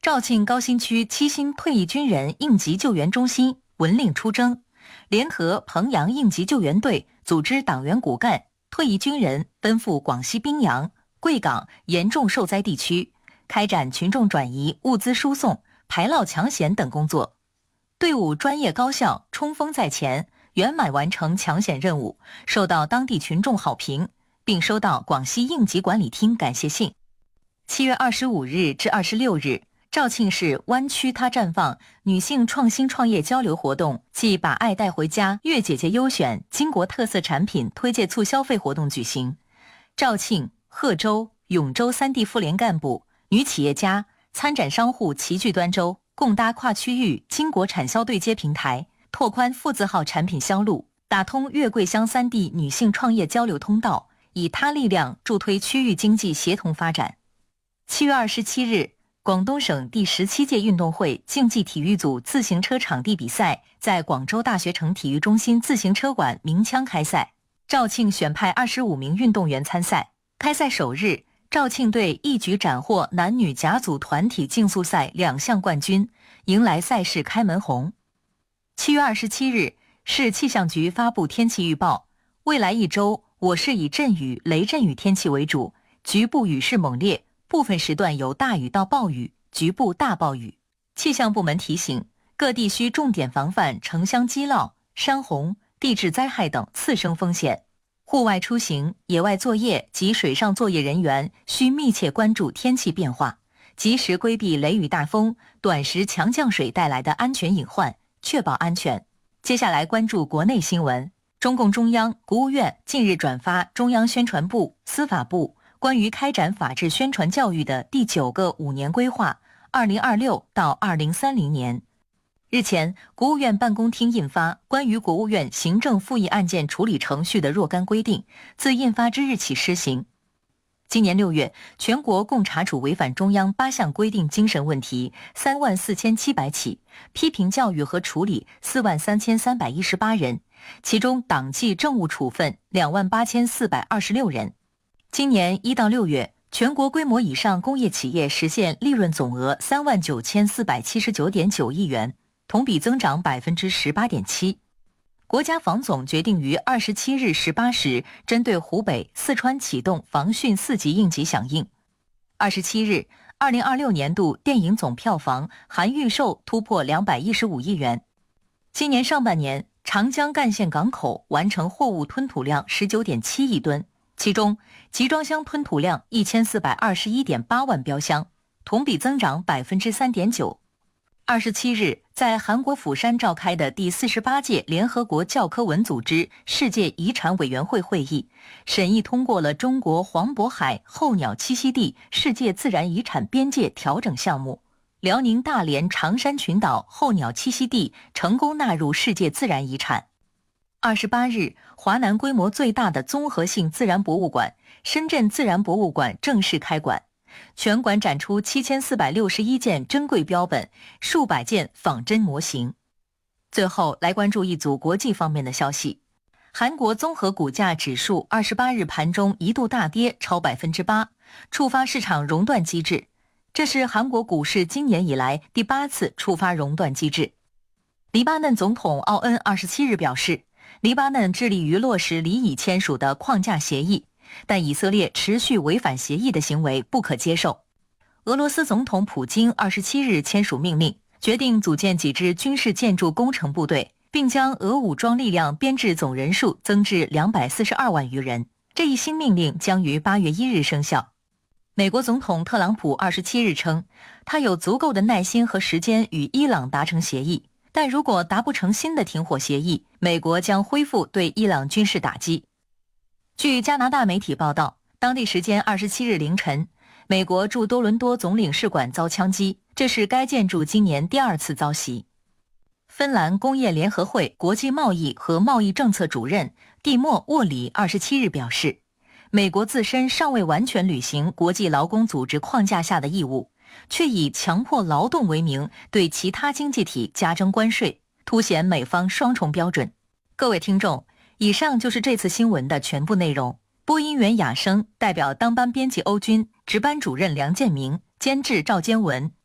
肇庆高新区7星退役军人应急救援中心闻令出征，联合彭阳应急救援队组织党员骨干、退役军人奔赴广西宾阳、贵港严重受灾地区，开展群众转移、物资输送、排涝抢险等工作。队伍专业高效，冲锋在前，圆满完成抢险任务，受到当地群众好评，并收到广西应急管理厅感谢信。7月25日至26日，肇庆市湾区他绽放女性创新创业交流活动暨把爱带回家月姐姐优选金国特色产品推介促消费活动举行。肇庆、贺州、永州3地妇联干部、女企业家、参展商户齐聚端州，共搭跨区域金国产销对接平台，拓宽妇字号产品销路，打通粤桂湘3地女性创业交流通道，以他力量助推区域经济协同发展。7月27日，广东省第17届运动会竞技体育组自行车场地比赛在广州大学城体育中心自行车馆鸣枪开赛，肇庆选派25名运动员参赛。开赛首日，肇庆队一举斩获男女甲组团体竞速赛2项冠军，迎来赛事开门红。7月27日，市气象局发布天气预报，未来1周，我市以阵雨、雷阵雨天气为主，局部雨势猛烈，部分时段有大雨到暴雨，局部大暴雨。气象部门提醒，各地需重点防范城乡积涝、山洪、地质灾害等次生风险。户外出行、野外作业及水上作业人员需密切关注天气变化，及时规避雷雨大风、短时强降水带来的安全隐患，确保安全。接下来关注国内新闻。中共中央、国务院近日转发中央宣传部、司法部关于开展法治宣传教育的第9个5年规划 2026到2030年。日前，国务院办公厅印发关于国务院行政复议案件处理程序的若干规定，自印发之日起施行。今年6月，全国共查处违反中央8项规定精神问题34700起，批评教育和处理43318人，其中党纪政务处分28426人。今年1到6月，全国规模以上工业企业实现利润总额39479.9亿元，同比增长 18.7%。国家防总决定于27日18时针对湖北、四川启动防汛4级应急响应。27日，2026年度电影总票房含预售突破215亿元。今年上半年，长江干线港口完成货物吞吐量 19.7 亿吨，其中集装箱吞吐量 1421.8万标箱，同比增长 3.9%。27日，在韩国釜山召开的第48届联合国教科文组织世界遗产委员会会议，审议通过了中国黄渤海候鸟栖息地世界自然遗产边界调整项目，辽宁大连长山群岛候鸟栖息地成功纳入世界自然遗产。28日，华南规模最大的综合性自然博物馆——深圳自然博物馆正式开馆。全馆展出7461件珍贵标本，数百件仿真模型。最后来关注一组国际方面的消息。韩国综合股价指数28日盘中一度大跌超 8%， 触发市场熔断机制。这是韩国股市今年以来第8次触发熔断机制。黎巴嫩总统奥恩27日表示，黎巴嫩致力于落实黎已签署的框架协议，但以色列持续违反协议的行为不可接受。俄罗斯总统普京27日签署命令，决定组建几支军事建筑工程部队，并将俄武装力量编制总人数增至242万余人。这一新命令将于8月1日生效。美国总统特朗普27日称，他有足够的耐心和时间与伊朗达成协议，但如果达不成新的停火协议，美国将恢复对伊朗军事打击。据加拿大媒体报道，当地时间27日凌晨，美国驻多伦多总领事馆遭枪击，这是该建筑今年第2次遭袭。芬兰工业联合会国际贸易和贸易政策主任蒂莫·沃里27日表示，美国自身尚未完全履行国际劳工组织框架下的义务，却以强迫劳动为名对其他经济体加征关税，凸显美方双重标准。各位听众，以上就是这次新闻的全部内容。播音员雅生代表当班编辑欧军，值班主任梁建明，监制赵坚文。